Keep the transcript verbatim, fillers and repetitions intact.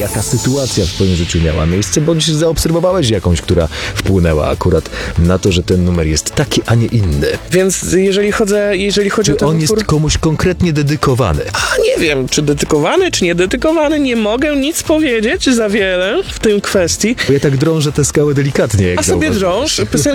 jaka sytuacja w twoim życiu miała miejsce, bądź zaobserwowałeś jakąś, która wpłynęła akurat na to, że ten numer jest taki, a nie inny. Więc jeżeli chodzę, jeżeli chodzi Czy o ten on utwór... jest komuś konkretnie dedykowany? A nie wiem, czy dedykowany, czy nie dedykowany, nie mogę nic powiedzieć za wiele w tej kwestii. Bo ja tak drążę te skały delikatnie, jak A sobie zauważyłeś. drąż, piosenka